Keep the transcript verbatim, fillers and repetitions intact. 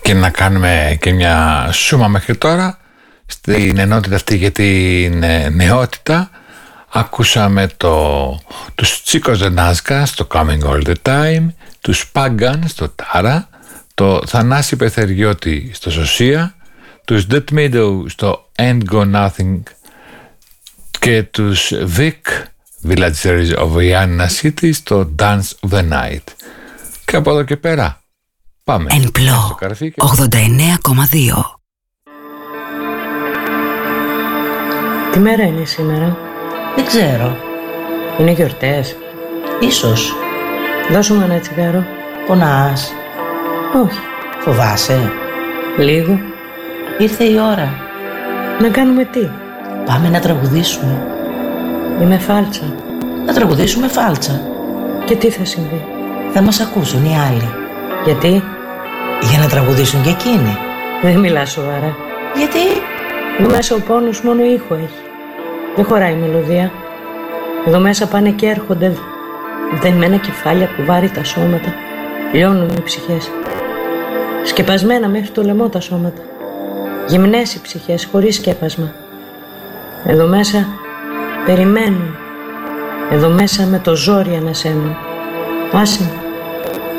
και να κάνουμε και μια σούμα μέχρι τώρα στην ενότητα αυτή για την νεότητα. Ακούσαμε το, τους Chicos de Nazca στο Coming All The Time, τους Pagan στο Tara, το Θανάση Πεθεργιώτη στο Σωσία, τους Dead Meadow στο Ain't Go Nothing και τους Vic Villageries of Vienna City στο Dance of the Night. Και από εδώ και πέρα πάμε Εν Πλώ ογδόντα εννέα κόμμα δύο. Τι μέρα είναι σήμερα? Δεν ξέρω. Είναι γιορτές? Ίσως. Δώσου μου ένα τσιγάρο. Πονάς? Όχι. Φοβάσαι? Λίγο. Ήρθε η ώρα. Να κάνουμε τι? Πάμε να τραγουδήσουμε. Είμαι φάλτσα. Να τραγουδήσουμε φάλτσα. Και τι θα συμβεί? Θα μας ακούσουν οι άλλοι. Γιατί? Για να τραγουδήσουν και εκείνοι. Δεν μιλάς σοβαρά. Γιατί? Εδώ μέσα ο πόνος μόνο ήχο έχει. Δεν χωράει η μελωδία. Εδώ μέσα πάνε και έρχονται δεμένα κεφάλια, κουβάρι τα σώματα. Λιώνουν οι ψυχές. Σκεπασμένα μέχρι το λαιμό τα σώματα. Γυμνές οι ψυχές χωρίς σκέπασμα. Εδώ μέσα περιμένουν. Εδώ μέσα με το ζόρι ανασένουν. Άσε με.